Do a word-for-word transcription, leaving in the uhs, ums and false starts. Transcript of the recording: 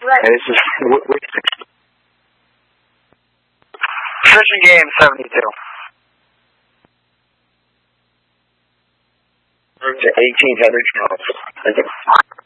And this is Fishing Game seventy-two. To eighteen hundred miles.